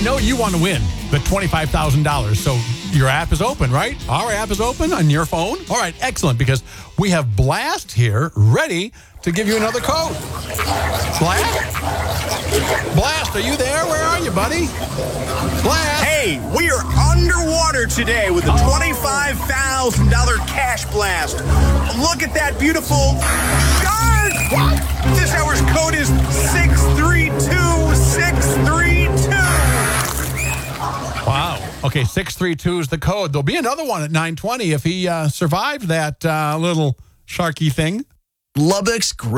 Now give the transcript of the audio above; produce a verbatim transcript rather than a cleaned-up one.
know you want to win the twenty-five thousand dollars, so your app is open, right? Our app is open on your phone. All right, excellent, because we have Blast here ready to give you another code. Blast? Blast, are you there? Where are you, buddy? Blast? Hey, we are underwater today with a twenty-five thousand dollars cash blast. Look at that beautiful shark! What? This hour's code is six three two six three two. Wow. Okay, six three two is the code. There'll be another one at nine twenty if he uh, survived that uh, little sharky thing. Lubbock's